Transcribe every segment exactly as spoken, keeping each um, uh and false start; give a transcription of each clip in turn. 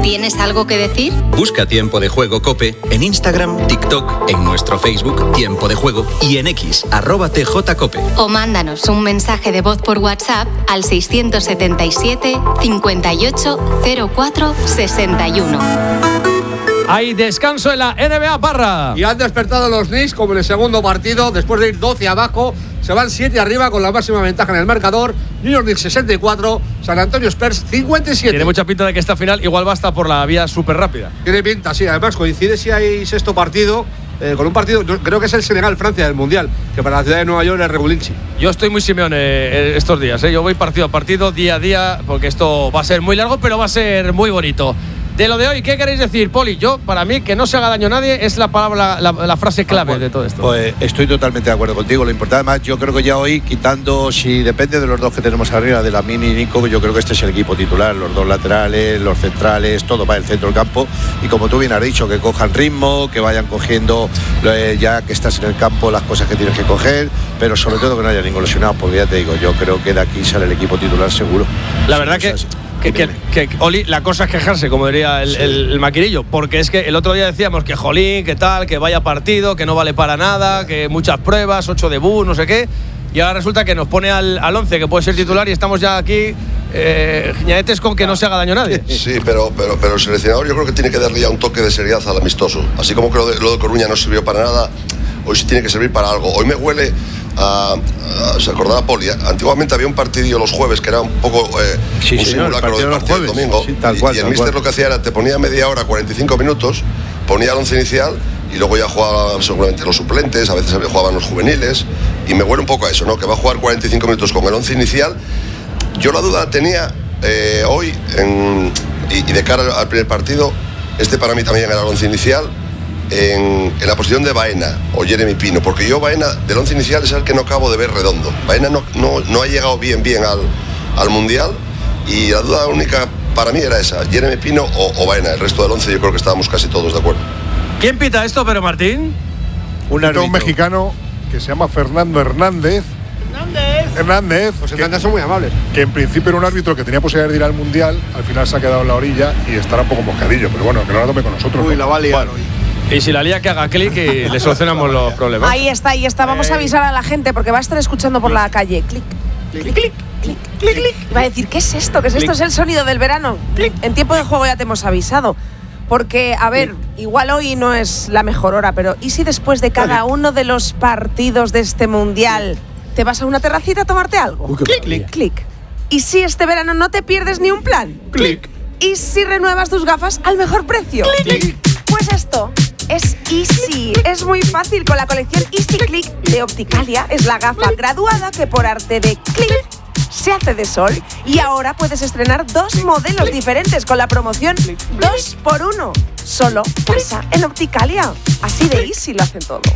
¿Tienes algo que decir? Busca Tiempo de Juego COPE en Instagram, TikTok, en nuestro Facebook Tiempo de Juego y en X, arroba tjcope. O mándanos un mensaje de voz por WhatsApp al seiscientos setenta y siete, cincuenta y ocho, cero cuatro, sesenta y uno. Hay descanso en la N B A, Parra. Y han despertado los Knicks como en el segundo partido. Después de ir doce abajo, se van siete arriba con la máxima ventaja en el marcador. New York Knicks sesenta y cuatro, San Antonio Spurs cincuenta y siete. Tiene mucha pinta de que esta final igual va hasta por la vía súper rápida. Tiene pinta, sí. Además coincide si hay sexto partido eh, con un partido, creo que es el Senegal-Francia del Mundial, que para la ciudad de Nueva York es regulinchi. Yo estoy muy Simeone eh, estos días. Eh. Yo voy partido a partido, día a día, porque esto va a ser muy largo, pero va a ser muy bonito. De lo de hoy, ¿qué queréis decir, Poli? Yo, para mí, que no se haga daño a nadie es la palabra, la, la frase clave ah, bueno, de todo esto. Pues estoy totalmente de acuerdo contigo. Lo importante, además, yo creo que ya hoy, quitando, si depende de los dos que tenemos arriba, de Lamine y Nico, yo creo que este es el equipo titular. Los dos laterales, los centrales, todo va el centro del campo. Y como tú bien has dicho, que cojan ritmo, que vayan cogiendo, eh, ya que estás en el campo, las cosas que tienes que coger, pero sobre todo que no haya ningún lesionado, porque ya te digo, yo creo que de aquí sale el equipo titular seguro. La verdad que... Que, que, que, Oli, la cosa es quejarse, como diría el, sí. el, el maquinillo, porque es que el otro día decíamos que jolín, que tal, que vaya partido, que no vale para nada, que muchas pruebas, ocho debuts, no sé qué, y ahora resulta que nos pone al, al once, que puede ser titular, y estamos ya aquí eh, ñaetes con que no se haga daño a nadie. Sí, pero, pero, pero el seleccionador yo creo que tiene que darle ya un toque de seriedad al amistoso, así como que lo de, lo de Coruña no sirvió para nada, hoy sí tiene que servir para algo. Hoy me huele a, a se acordará Poli, antiguamente había un partidillo los jueves que era un poco eh, sí, un señor, simulacro del partido del domingo, sí, tal cual, y, y el tal míster cual. lo que hacía era te ponía media hora, cuarenta y cinco minutos, ponía el once inicial y luego ya jugaba seguramente los suplentes, a veces jugaban los juveniles, y me huele un poco a eso, ¿no? Que va a jugar cuarenta y cinco minutos con el once inicial. Yo la duda tenía eh, hoy en, y, y de cara al primer partido, este para mí también era el once inicial. En, en la posición de Baena o Jeremy Pino, porque yo Baena del once inicial es el que no acabo de ver redondo. Baena no, no, no ha llegado bien bien al, al Mundial, y la duda única para mí era esa, Jeremy Pino o, o Baena. El resto del once yo creo que estábamos casi todos de acuerdo. ¿Quién pita esto, pero Martín? Un, un mexicano que se llama Fernando Hernández. Hernández. Hernández. Pues que, Hernández son muy amables. Que en principio era un árbitro que tenía posibilidad de ir al Mundial, al final se ha quedado en la orilla y estará un poco moscadillo, pero bueno, que no la tome con nosotros. Uy, ¿no? la va a liar hoy. Y si la lía, que haga clic y le solucionamos los problemas. Ahí está, ahí está. Vamos a avisar a la gente porque va a estar escuchando por la calle. Clic, clic, clic, clic, clic, clic, clic. Y va a decir, ¿qué es esto? ¿Qué es esto? Es el sonido del verano. Clic. En tiempo de juego ya te hemos avisado. Porque, a ver, igual hoy no es la mejor hora, pero ¿y si después de cada uno de los partidos de este Mundial te vas a una terracita a tomarte algo? Uy, clic, clic, clic. ¿Y si este verano no te pierdes ni un plan? Clic. ¿Y si renuevas tus gafas al mejor precio? Clic. Pues esto es Easy. Es muy fácil con la colección Easy Click de Opticalia. Es la gafa graduada que por arte de clic se hace de sol. Y ahora puedes estrenar dos modelos diferentes con la promoción dos por uno. Solo pasa en Opticalia. Así de Easy lo hacen todo.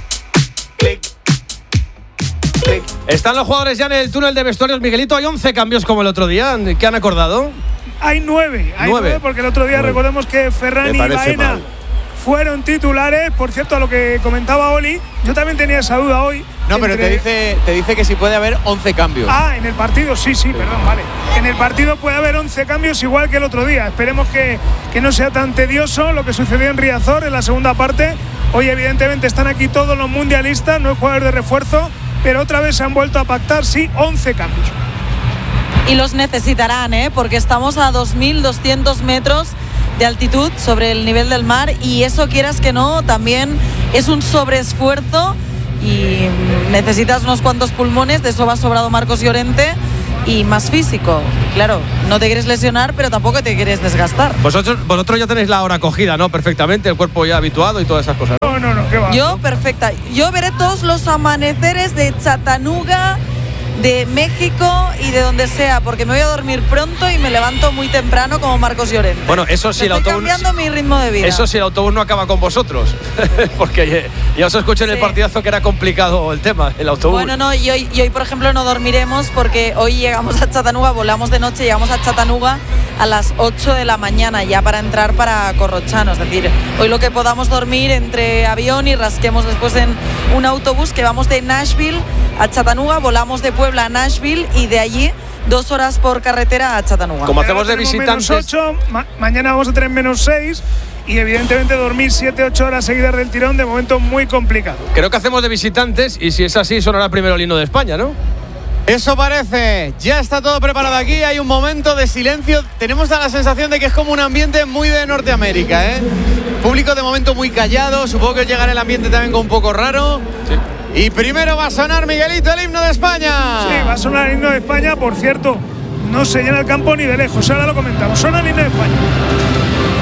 Están los jugadores ya en el túnel de vestuarios. Miguelito, hay once cambios como el otro día. ¿Qué han acordado? Hay nueve. Hay nueve, nueve porque el otro día nueve. Recordemos que Ferran y Baena mal. fueron titulares. Por cierto, a lo que comentaba Oli, yo también tenía esa duda hoy. No, entre... pero te dice, te dice que si puede haber once cambios. Ah, en el partido, sí, sí, perdón, vale. En el partido puede haber once cambios igual que el otro día. Esperemos que, que no sea tan tedioso lo que sucedió en Riazor en la segunda parte. Hoy evidentemente están aquí todos los mundialistas, no hay jugadores de refuerzo, pero otra vez se han vuelto a pactar, sí, once cambios. Y los necesitarán, ¿eh? Porque estamos a dos mil doscientos metros de altitud sobre el nivel del mar, y eso, quieras que no, también es un sobreesfuerzo y necesitas unos cuantos pulmones. De eso va sobrado Marcos Llorente, y más físico. Claro, no te quieres lesionar, pero tampoco te quieres desgastar. Vosotros, vosotros ya tenéis la hora cogida, ¿no? Perfectamente, el cuerpo ya habituado y todas esas cosas, ¿no? No, no, no, ¿qué va? Yo, perfecta. Yo veré todos los amaneceres de Chattanooga, de México y de donde sea, porque me voy a dormir pronto y me levanto muy temprano como Marcos Llorente. Bueno, eso sí, el estoy autobús. cambiando mi ritmo de vida. Eso sí, el autobús no acaba con vosotros. Porque ya os escuché en el Sí. partidazo que era complicado el tema, el autobús. Bueno, no, y hoy, y hoy, por ejemplo, no dormiremos porque hoy llegamos a Chattanooga, volamos de noche, llegamos a Chattanooga a las ocho de la mañana ya para entrar para Corrochano. Es decir, hoy lo que podamos dormir entre avión y rasquemos después en un autobús que vamos de Nashville a Chattanooga, volamos de Puebla a Nashville y de allí dos horas por carretera a Chattanooga. Como hacemos de visitantes. Menos ocho, ma mañana vamos a tener menos seis. Y evidentemente dormir siete ocho horas seguidas del tirón, de momento muy complicado. Creo que hacemos de visitantes y si es así sonará primero el himno de España, ¿no? Eso parece. Ya está todo preparado aquí. Hay un momento de silencio. Tenemos la sensación de que es como un ambiente muy de Norteamérica, ¿eh? Público de momento muy callado. Supongo que llegará el ambiente también con un poco raro. Sí. Y primero va a sonar, Miguelito, el himno de España. Sí, va a sonar el himno de España. Por cierto, no se llena el campo ni de lejos. Ahora lo comentamos. Suena el himno de España.